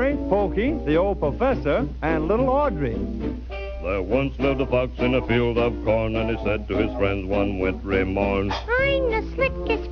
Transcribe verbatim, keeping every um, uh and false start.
Jerry, Pokey, the old professor, and little Audrey. There once lived a fox in a field of corn, and he said to his friends one wintry morn, I'm the slickest